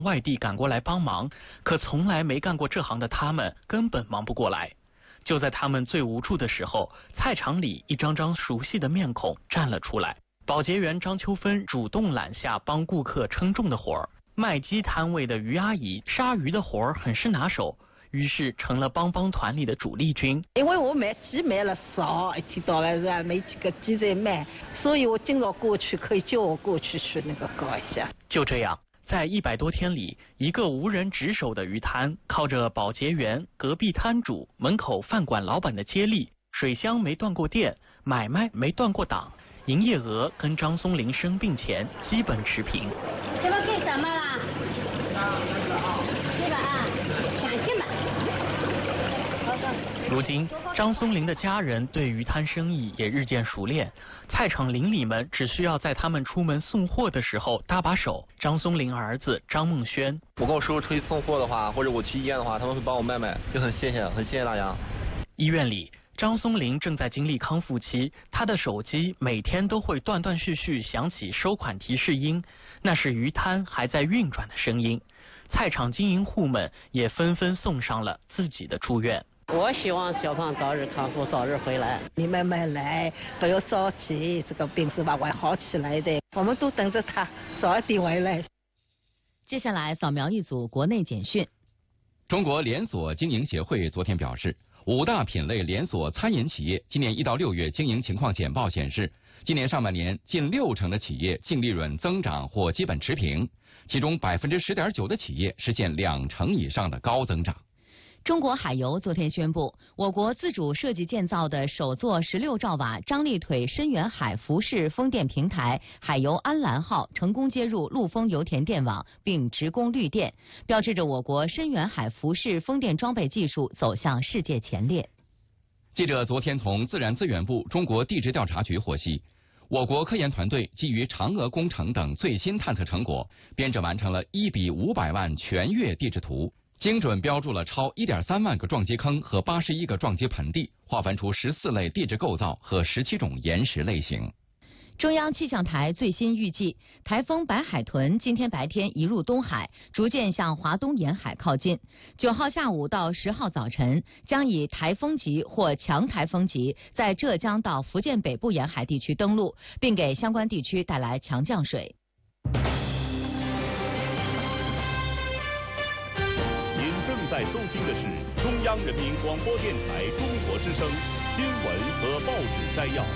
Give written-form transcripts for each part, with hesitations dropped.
外地赶过来帮忙，可从来没干过这行的他们根本忙不过来。就在他们最无助的时候，菜场里一张张熟悉的面孔站了出来。保洁员张秋芬主动揽下帮顾客称重的活儿，卖鸡摊位的于阿姨杀鱼的活儿很是拿手，于是成了帮帮团里的主力军。 因为我卖鸡卖了少，一天到晚是没几个鸡在卖，所以我经常过去，可以叫我过去那个搞一下。 就这样，在100多天里，一个无人值守的鱼摊，靠着保洁员、隔壁摊主、门口饭馆老板的接力，水箱没断过电，买卖没断过档，营业额跟张松林生病前基本持平。 这个给什么啦？这个啊，20吧。 如今，张松林的家人对鱼摊生意也日渐熟练，菜场邻里们只需要在他们出门送货的时候搭把手。张松林儿子张梦轩， 我跟我叔叔出去送货的话，或者我去医院的话，他们会帮我卖，就很谢谢大家。 医院里，张松林正在经历康复期，他的手机每天都会断断续续响起收款提示音，那是鱼摊还在运转的声音。菜场经营户们也纷纷送上了自己的祝愿。 我希望小胖早日康复，早日回来。 你慢慢来，不要着急，这个病是慢慢好起来的。我们都等着他早点回来。 接下来扫描一组国内简讯。 中国连锁经营协会昨天表示，5大品类连锁餐饮企业今年1到6月经营情况简报显示，今年上半年近60%的企业净利润增长或基本持平，其中10.9%的企业实现2成以上的高增长。 中国海油昨天宣布，我国自主设计建造的首座16兆瓦张力腿深远海浮式风电平台海油安澜号成功接入陆丰油田电网并直供绿电，标志着我国深远海浮式风电装备技术走向世界前列。 记者昨天从自然资源部中国地质调查局获悉，我国科研团队基于嫦娥工程等最新探测成果，编制完成了1比500万全月地质图，精准标注了超1.3万个撞击坑和81个撞击盆地，划分出14类地质构造和17种岩石类型。 中央气象台最新预计，台风白海豚今天白天移入东海，逐渐向华东沿海靠近。9号下午到10号早晨，将以台风级或强台风级在浙江到福建北部沿海地区登陆，并给相关地区带来强降水。 您正在收听的是中央人民广播电台中国之声新闻和报纸摘要。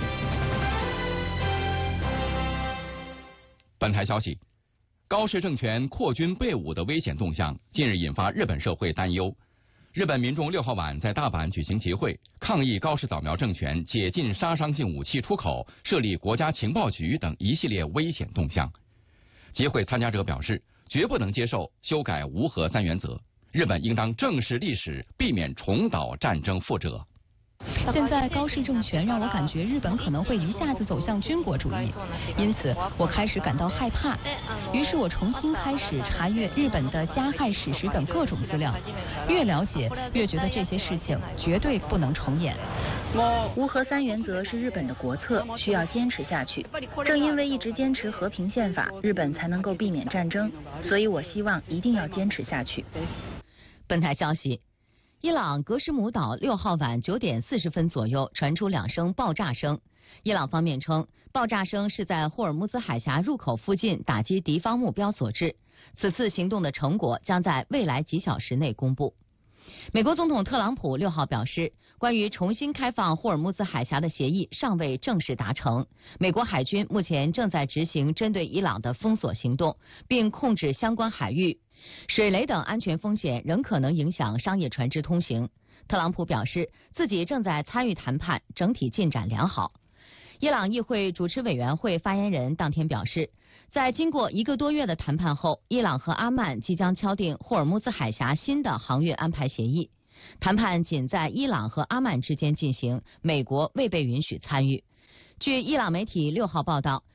本台消息，高市政权扩军备武的危险动向近日引发日本社会担忧。日本民众6号晚在大阪举行集会，抗议高市早苗政权解禁杀伤性武器出口、设立国家情报局等一系列危险动向。集会参加者表示，绝不能接受修改无核3原则，日本应当正视历史，避免重蹈战争覆辙。 现在高市政权让我感觉日本可能会一下子走向军国主义，因此我开始感到害怕。于是我重新开始查阅日本的加害史实等各种资料，越了解越觉得这些事情绝对不能重演。 无核3原则是日本的国策，需要坚持下去。正因为一直坚持和平宪法，日本才能够避免战争，所以我希望一定要坚持下去。 本台消息，伊朗格什姆岛6号晚9点40分左右传出2声爆炸声。伊朗方面称，爆炸声是在霍尔木兹海峡入口附近打击敌方目标所致。此次行动的成果将在未来几小时内公布。美国总统特朗普6号表示，关于重新开放霍尔木兹海峡的协议尚未正式达成。美国海军目前正在执行针对伊朗的封锁行动，并控制相关海域。水雷等安全风险仍可能影响商业船只通行。特朗普表示，自己正在参与谈判，整体进展良好。伊朗议会主持委员会发言人当天表示，在经过1个多月的谈判后，伊朗和阿曼即将敲定霍尔木兹海峡新的航运安排协议。谈判仅在伊朗和阿曼之间进行，美国未被允许参与。据伊朗媒体6号报道，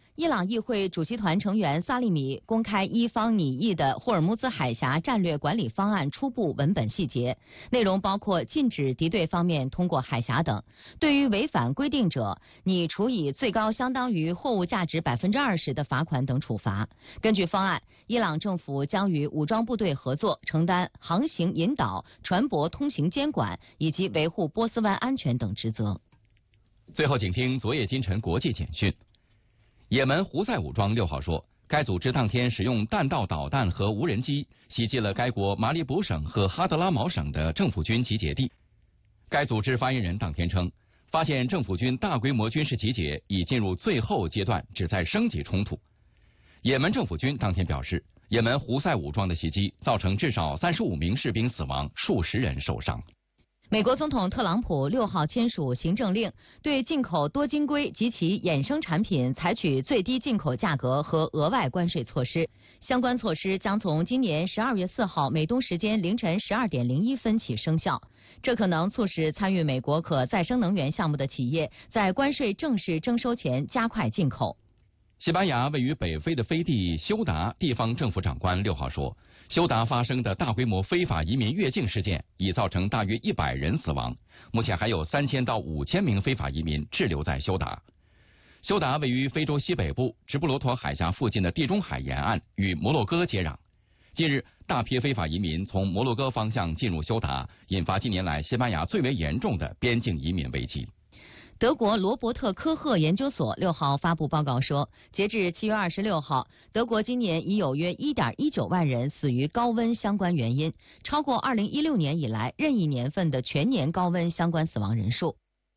伊朗议会主席团成员萨利米公开伊方拟议的霍尔木兹海峡战略管理方案初步文本细节，内容包括禁止敌对方面通过海峡等，对于违反规定者，拟处以最高相当于货物价值20%的罚款等处罚。根据方案，伊朗政府将与武装部队合作，承担航行引导、船舶通行监管以及维护波斯湾安全等职责。 最后，请听昨夜今晨国际简讯。也门胡塞武装6号说，该组织当天使用弹道导弹和无人机袭击了该国马里卜省和哈德拉茅省的政府军集结地。该组织发言人当天称，发现政府军大规模军事集结已进入最后阶段，旨在升级冲突。也门政府军当天表示，也门胡塞武装的袭击造成至少35名士兵死亡，数十人受伤。 美国总统特朗普6号签署行政令，对进口多晶硅及其衍生产品采取最低进口价格和额外关税措施。相关措施将从今年12月4号美东时间凌晨12点01分起生效。这可能促使参与美国可再生能源项目的企业在关税正式征收前加快进口。 西班牙位于北非的飞地休达地方政府长官6号说，休达发生的大规模非法移民越境事件已造成大约100人死亡，目前还有3000到5000名非法移民滞留在休达。休达位于非洲西北部直布罗陀海峡附近的地中海沿岸，与摩洛哥接壤。近日，大批非法移民从摩洛哥方向进入休达，引发近年来西班牙最为严重的边境移民危机。 德国罗伯特科赫研究所6号发布报告说，截至7月26号，德国今年已有约1.19万人死于高温相关原因，超过2016年以来任意年份的全年高温相关死亡人数。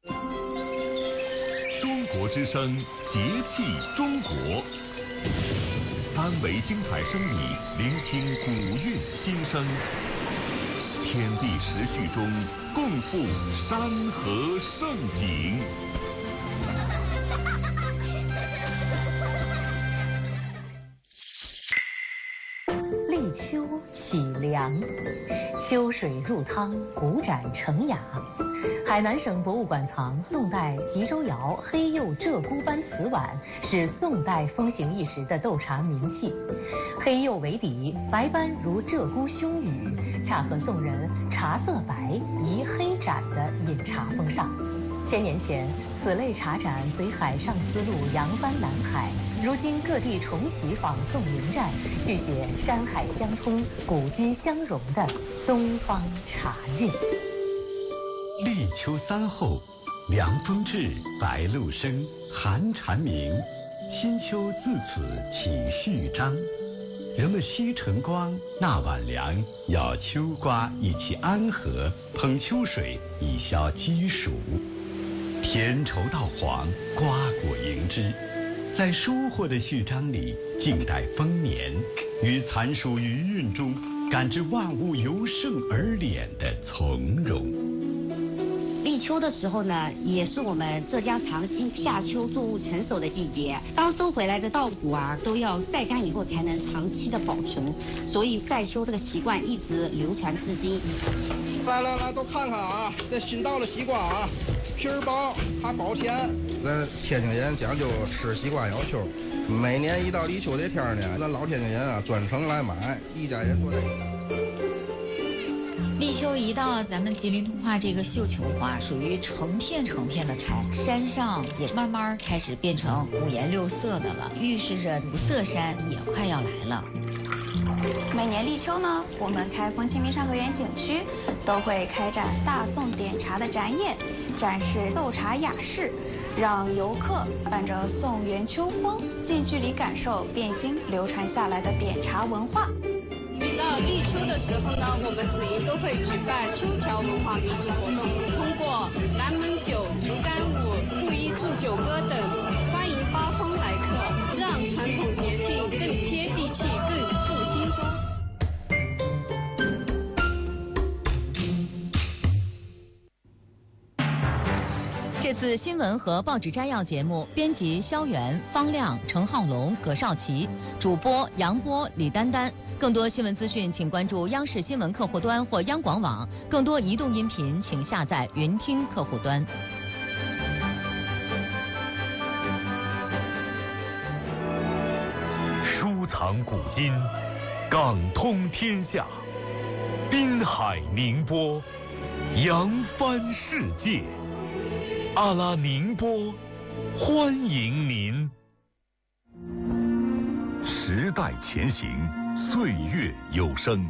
中国之声，节气中国，3维精彩声理，聆听古韵心声。天地时序中，共赴山河盛景。 立秋喜凉，秋水入汤，古盏成雅。海南省博物馆藏宋代吉州窑黑釉鹧鸪斑瓷碗，是宋代风行一时的斗茶名器。黑釉为底，白斑如鹧鸪胸羽，恰合宋人茶色白宜黑盏的饮茶风尚。1000年前，此类茶盏随海上丝路扬帆南海，如今各地重洗仿宋营寨，续写山海相通、古今相融的东方茶韵。 立秋3候，凉风至，白露生，寒蝉鸣，新秋自此起序章。人们吸晨光，纳晚凉，咬秋瓜以期安和，捧秋水以消饥暑。甜稠到黄，瓜果迎之，在收获的序章里静待丰年，于残暑余韵中感知万物由盛而敛的从容。 立秋的时候呢，也是我们浙江长兴夏秋作物成熟的季节。刚收回来的稻谷啊，都要晒干以后才能长期的保存，所以晒秋这个习惯一直流传至今。 来，都看看啊，这新到的西瓜啊，皮儿薄还保甜。 咱天津人讲究吃西瓜咬秋，每年一到立秋这天呢，咱老天津人啊专程来买，一家人坐在一起。 立秋一到，咱们吉林通化这个绣球花属于成片成片的开，山上也慢慢开始变成5颜6色的了，预示着五色山也快要来了。 每年立秋呢，我们开封清明上河园景区都会开展大宋点茶的展演，展示斗茶雅士，让游客伴着宋元秋风，近距离感受汴京流传下来的点茶文化。 每到立秋的时候呢，我们紫营都会举办秋桥文化民俗活动，通过南门酒、竹竿舞、布衣祝酒歌等，欢迎八方来客，让传统节庆更接地气、更富新风。 这次新闻和报纸摘要节目，编辑肖元、方亮、程浩龙、葛少奇，主播杨波、李丹丹。更多新闻资讯，请关注央视新闻客户端或央广网。更多移动音频，请下载云听客户端。 藏古今，港通天下，滨海宁波，扬帆世界。阿拉宁波，欢迎您。时代前行，岁月有声。